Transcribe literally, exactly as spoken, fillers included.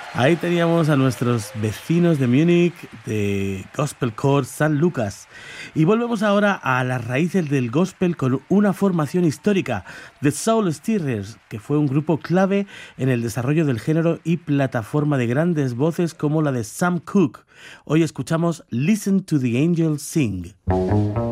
Ahí teníamos a nuestros vecinos de Múnich, de Gospel Chord San Lucas. Y volvemos ahora a las raíces del gospel con una formación histórica, The Soul Stirrers, que fue un grupo clave en el desarrollo del género y plataforma de grandes voces como la de Sam Cooke. Hoy escuchamos Listen to the Angels Sing.